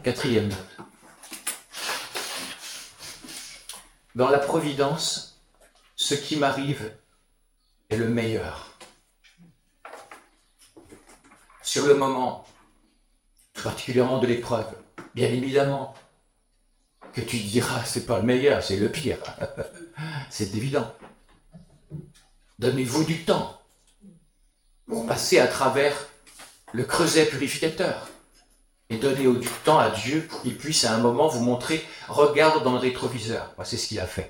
Quatrième note. Dans la providence, ce qui m'arrive est le meilleur. Sur le moment, particulièrement de l'épreuve, bien évidemment, que tu diras, c'est pas le meilleur, c'est le pire. C'est évident. Donnez-vous du temps pour passer à travers le creuset purificateur et donnez du temps à Dieu pour qu'il puisse à un moment vous montrer, regarde dans le rétroviseur. Moi, c'est ce qu'il a fait.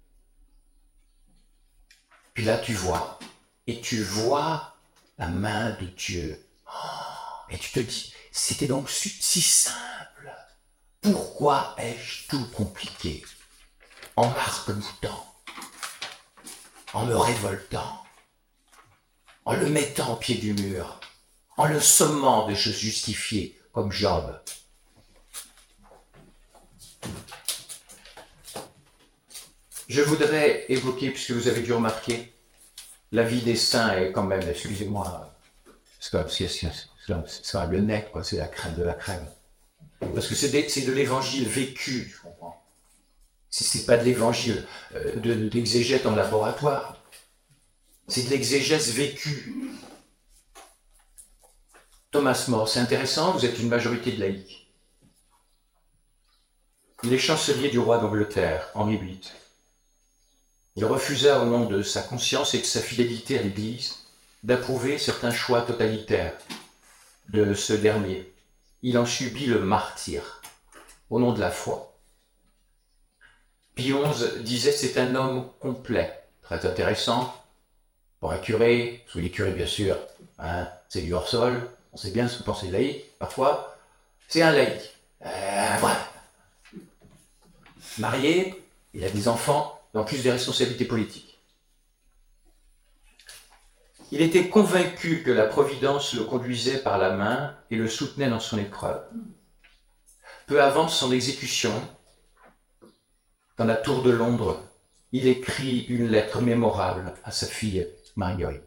Puis là, tu vois, et tu vois la main de Dieu. Oh, et tu te dis, c'était donc si simple. Pourquoi ai-je tout compliqué en m'arc-boutant, en me révoltant, en le mettant au pied du mur, en le sommant de se justifier comme Job? Je voudrais évoquer, puisque vous avez dû remarquer, la vie des saints est quand même, excusez-moi, c'est le nec, quoi, c'est la crème de la crème. Parce que c'est de l'évangile vécu, je comprends. C'est pas de l'évangile d'exégète en laboratoire. C'est de l'exégèse vécue. Thomas More, c'est intéressant, vous êtes une majorité de laïcs. Il est chancelier du roi d'Angleterre, Henri VIII. Il refusa, au nom de sa conscience et de sa fidélité à l'Église, d'approuver certains choix totalitaires de ce dernier. Il en subit le martyre, au nom de la foi. Pie XI disait c'est un homme complet, très intéressant, pour un curé, sous les curés bien sûr, hein, c'est du hors-sol, on sait bien ce que pensent les laïcs, parfois, c'est un laïc. Voilà. Marié, il a des enfants, en plus des responsabilités politiques. Il était convaincu que la Providence le conduisait par la main et le soutenait dans son épreuve. Peu avant son exécution, dans la tour de Londres, il écrit une lettre mémorable à sa fille Marguerite.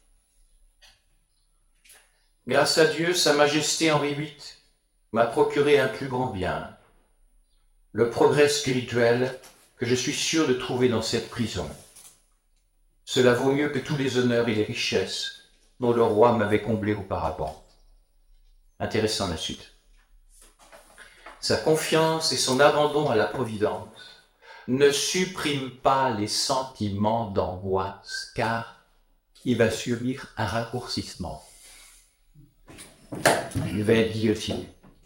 Grâce à Dieu, Sa Majesté Henri VIII m'a procuré un plus grand bien, le progrès spirituel que je suis sûr de trouver dans cette prison. Cela vaut mieux que tous les honneurs et les richesses dont le roi m'avait comblé auparavant. Intéressant la suite. Sa confiance et son abandon à la providence ne suppriment pas les sentiments d'angoisse, car il va subir un raccourcissement. Il va être guillotiné.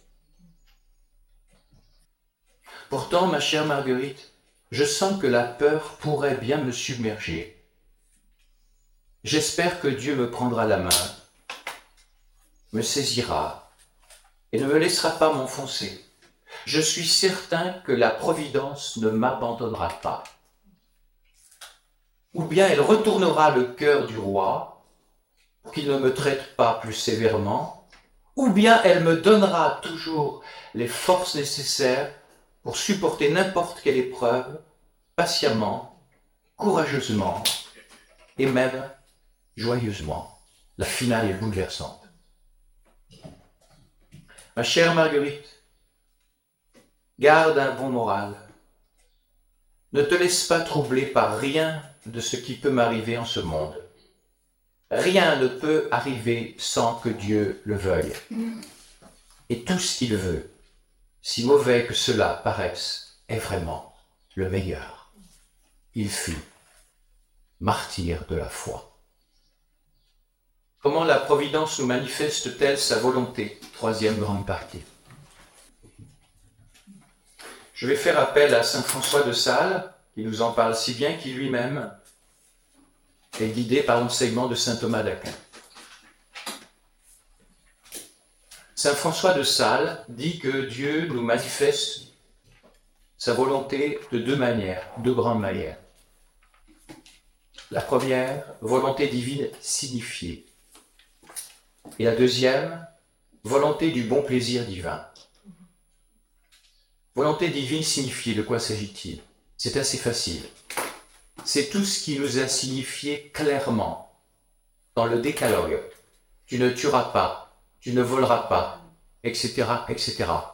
Pourtant, ma chère Marguerite, je sens que la peur pourrait bien me submerger. J'espère que Dieu me prendra la main, me saisira et ne me laissera pas m'enfoncer. Je suis certain que la Providence ne m'abandonnera pas. Ou bien elle retournera le cœur du roi pour qu'il ne me traite pas plus sévèrement, ou bien elle me donnera toujours les forces nécessaires pour supporter n'importe quelle épreuve, patiemment, courageusement, et même joyeusement. La finale est bouleversante. Ma chère Marguerite, garde un bon moral. Ne te laisse pas troubler par rien de ce qui peut m'arriver en ce monde. Rien ne peut arriver sans que Dieu le veuille. Et tout ce qu'il veut, si mauvais que cela paraisse, est vraiment le meilleur. Il fut martyr de la foi. Comment la Providence nous manifeste-t-elle sa volonté? Troisième grande partie. Je vais faire appel à saint François de Sales, qui nous en parle si bien, qui lui-même est guidé par l'enseignement de saint Thomas d'Aquin. Saint François de Sales dit que Dieu nous manifeste sa volonté de deux manières, deux grandes manières. La première, volonté divine signifiée. Et la deuxième, volonté du bon plaisir divin. Volonté divine signifiée, de quoi s'agit-il? C'est assez facile. C'est tout ce qui nous a signifié clairement dans le décalogue. Tu ne tueras pas, tu ne voleras pas, etc., etc.